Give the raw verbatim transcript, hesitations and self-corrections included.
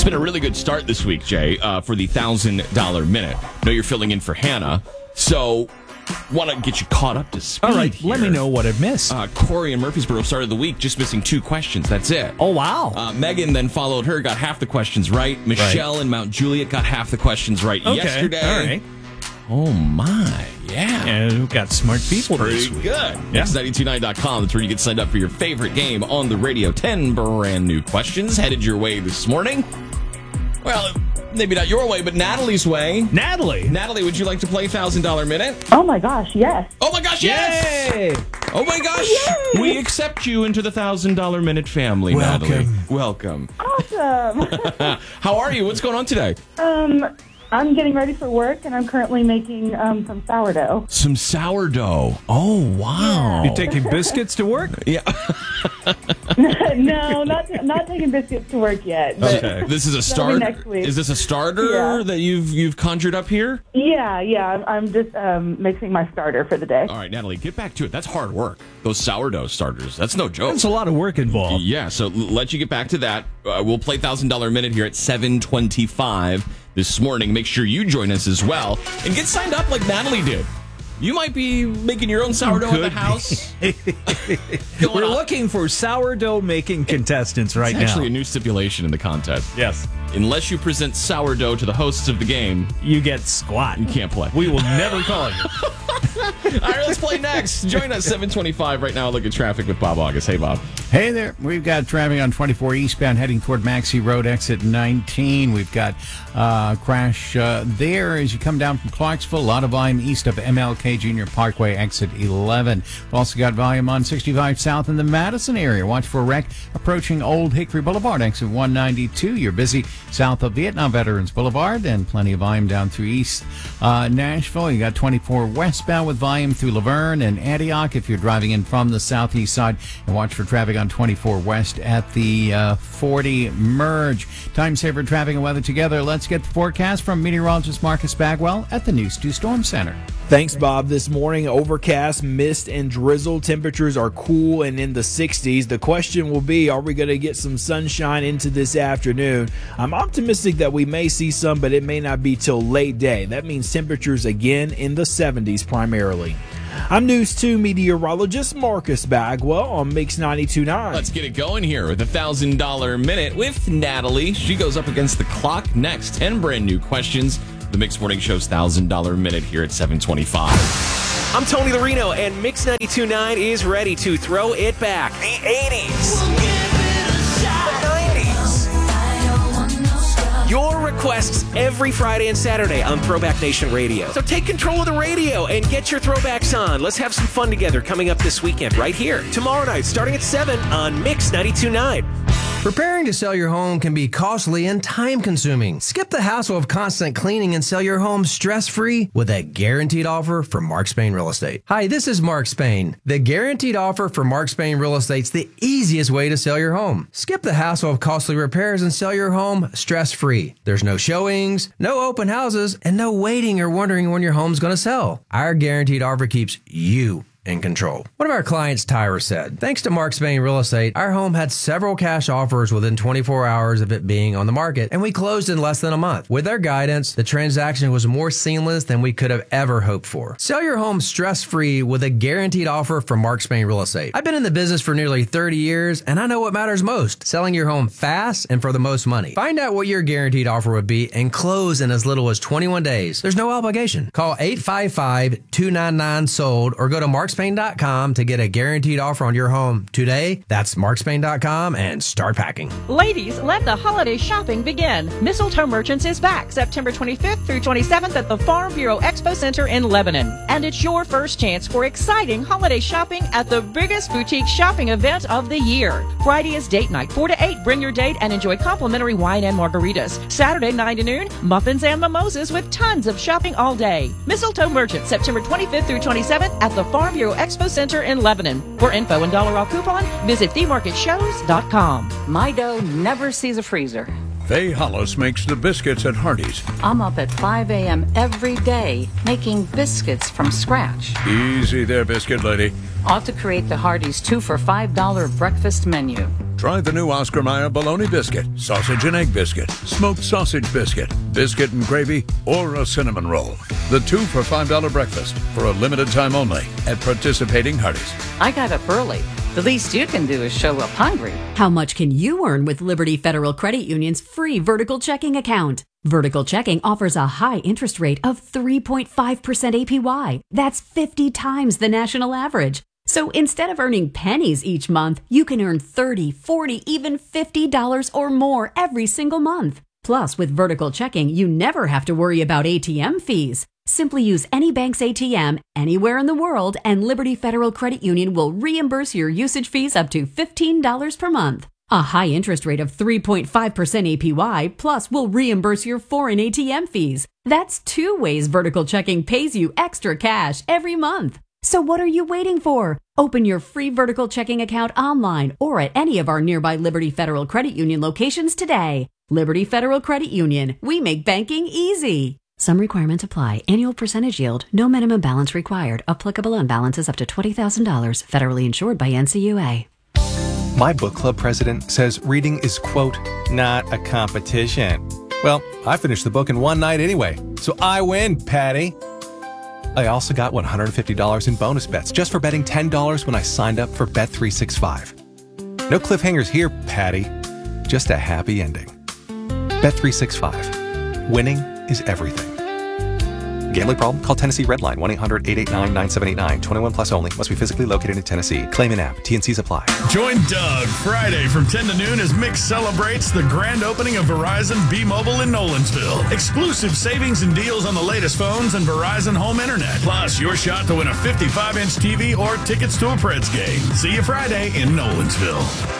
It's been a really good start this week, Jay, uh, for the one thousand dollars minute. I know you're filling in for Hannah, so want to get you caught up to speed. All right, here. let me know what I've missed. Uh, Corey in Murfreesboro started the week just missing two questions. That's it. Oh, wow. Uh, Megan then followed her, got half the questions right. Michelle right. in Mount Juliet got half the questions right okay. yesterday. All right. Oh, my. Yeah. And we've got smart people this Pretty week. good. Yeah. Mix nine two nine dot com. That's where you get signed up for your favorite game on the radio. Ten brand new questions headed your way this morning. Well, maybe not your way, but Natalie's way. Natalie. Natalie, would you like to play one thousand dollars minute? Oh my gosh, yes. Oh my gosh, yes! Yay! Oh my gosh! Yay! We accept you into the one thousand dollars minute family, Welcome. Natalie. Welcome. Awesome. How are you? What's going on today? um, I'm getting ready for work, and I'm currently making um, some sourdough. Some sourdough. Oh, wow. You taking biscuits to work? Yeah. No, not not taking biscuits to work yet. But Okay. This is a That'll be starter. next week. Is this a starter Yeah. that you've you've conjured up here? yeah, yeah, I'm, I'm just um, mixing my starter for the day. All right, Natalie, get back to it. That's hard work. Those sourdough starters. That's no joke. There's a lot of work involved. Yeah, so l- let you get back to that. Uh, we'll play one thousand dollars minute here at seven twenty-five this morning. Make sure you join us as well and get signed up like Natalie did. You might be making your own sourdough at the Could house. We're looking for sourdough making contestants right It's actually now. a new stipulation in the contest. Yes. Unless you present sourdough to the hosts of the game, You get squat. you can't play. We will never call you. All right, let's play next. Join us seven twenty-five right now. Look at traffic with Bob August. Hey, Bob. Hey there. We've got traffic on twenty-four eastbound heading toward Maxey Road, exit nineteen. We've got uh, crash uh, there as you come down from Clarksville. A lot of volume east of M L K Junior Parkway, exit eleven. We've also got volume on sixty-five south in the Madison area. Watch for a wreck approaching Old Hickory Boulevard, exit one ninety-two. You're busy south of Vietnam Veterans Boulevard, and plenty of volume down through East uh, Nashville. You got twenty-four westbound with volume through Laverne and Antioch if you're driving in from the southeast side. And watch for traffic on twenty-four west at the uh, forty merge. Time saver traffic and weather together. Let's get the forecast from meteorologist Marcus Bagwell at the News two Storm Center. Thanks, Bob. This morning, overcast, mist, and drizzle. Temperatures are cool and in the sixties. The question will be, are we going to get some sunshine into this afternoon? I'm optimistic that we may see some, but it may not be till late day. That means temperatures again in the seventies primarily. I'm News two meteorologist Marcus Bagwell on Mix ninety-two point nine. Let's get it going here with a one thousand dollars minute with Natalie. She goes up against the clock next. ten brand new questions. The Mix Morning Show's one thousand dollars minute here at seven twenty-five. I'm Tony Larino, and Mix ninety-two point nine is ready to throw it back. The eighties. The nineties. Your requests every Friday and Saturday on Throwback Nation Radio. So take control of the radio and get your throwbacks on. Let's have some fun together coming up this weekend right here. Tomorrow night, starting at seven on Mix ninety-two point nine. Preparing to sell your home can be costly and time-consuming. Skip the hassle of constant cleaning and sell your home stress-free with a guaranteed offer from Mark Spain Real Estate. Hi, this is Mark Spain. The guaranteed offer from Mark Spain Real Estate's the easiest way to sell your home. Skip the hassle of costly repairs and sell your home stress-free. There's no showings, no open houses, and no waiting or wondering when your home's going to sell. Our guaranteed offer keeps you in control. One of our clients, Tyra, said, thanks to Mark Spain Real Estate, our home had several cash offers within twenty-four hours of it being on the market, and we closed in less than a month. With their guidance, the transaction was more seamless than we could have ever hoped for. Sell your home stress-free with a guaranteed offer from Mark Spain Real Estate. I've been in the business for nearly thirty years, and I know what matters most, selling your home fast and for the most money. Find out what your guaranteed offer would be and close in as little as twenty-one days. There's no obligation. Call eight five five, two nine nine, sold or go to mark spain dot com to get a guaranteed offer on your home today. That's mark spain dot com and start packing. Ladies, let the holiday shopping begin. Mistletoe Merchants is back September twenty-fifth through twenty-seventh at the Farm Bureau Expo Center in Lebanon. And it's your first chance for exciting holiday shopping at the biggest boutique shopping event of the year. Friday is date night, four to eight. Bring your date and enjoy complimentary wine and margaritas. Saturday, nine to noon, muffins and mimosas with tons of shopping all day. Mistletoe Merchants, September twenty-fifth through twenty-seventh at the Farm Bureau Expo Center in Lebanon. For info and dollar off coupon, visit the market shows dot com. My dough never sees a freezer. Faye Hollis makes the biscuits at Hardee's. I'm up at five a.m. every day making biscuits from scratch. Easy there, biscuit lady. ought to create the Hardee's two for five dollar breakfast menu. Try the new Oscar Mayer bologna biscuit, sausage and egg biscuit, smoked sausage biscuit, biscuit and gravy, or a cinnamon roll. The two for five dollar breakfast for a limited time only at participating Hardee's. I got up early. The least you can do is show up hungry. How much can you earn with Liberty Federal Credit Union's free Vertical Checking account? Vertical Checking offers a high interest rate of three point five percent A P Y. That's fifty times the national average. So instead of earning pennies each month, you can earn thirty, forty, even fifty dollars or more every single month. Plus, with Vertical Checking, you never have to worry about A T M fees. Simply use any bank's A T M anywhere in the world, and Liberty Federal Credit Union will reimburse your usage fees up to fifteen dollars per month. A high interest rate of three point five percent A P Y, plus will reimburse your foreign A T M fees. That's two ways Vertical Checking pays you extra cash every month. So what are you waiting for? Open your free Vertical Checking account online or at any of our nearby Liberty Federal Credit Union locations today. Liberty Federal Credit Union. We make banking easy. Some requirements apply. Annual percentage yield. No minimum balance required. Applicable on balances up to twenty thousand dollars. Federally insured by N C U A. My book club president says reading is, quote, not a competition. Well, I finished the book in one night anyway, so I win, Patty. I also got one hundred fifty dollars in bonus bets just for betting ten dollars when I signed up for Bet three sixty-five. No cliffhangers here, Patty. Just a happy ending. Bet three sixty-five. Winning is everything. Gambling problem? Call Tennessee Redline, one eight hundred eight eight nine nine seven eight nine. twenty-one plus only. Must be physically located in Tennessee. Claim in app. T N Cs apply. Join Doug Friday from ten to noon as Mix celebrates the grand opening of Verizon B-Mobile in Nolensville. Exclusive savings and deals on the latest phones and Verizon home internet. Plus, your shot to win a fifty-five inch T V or tickets to a Preds game. See you Friday in Nolensville.